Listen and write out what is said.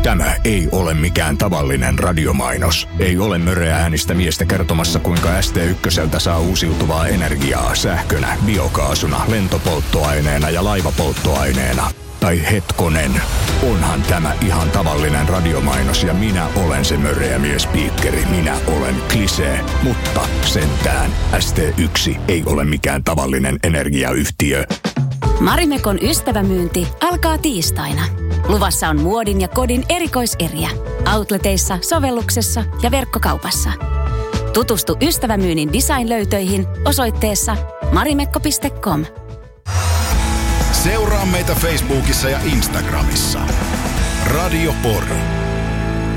Tämä ei ole mikään tavallinen radiomainos. Ei ole möreä äänistä miestä kertomassa, kuinka ST1 saa uusiutuvaa energiaa sähkönä, biokaasuna, lentopolttoaineena ja laivapolttoaineena. Tai hetkonen, onhan tämä ihan tavallinen radiomainos ja minä olen se möreä miespiikkeri. Minä olen Klisee, mutta sentään ST1 ei ole mikään tavallinen energiayhtiö. Marimekon ystävämyynti alkaa tiistaina. Luvassa on muodin ja kodin erikoiseriä. Outleteissa, sovelluksessa ja verkkokaupassa. Tutustu ystävämyynnin design-löytöihin osoitteessa marimekko.com. Seuraa meitä Facebookissa ja Instagramissa. Radio Pori.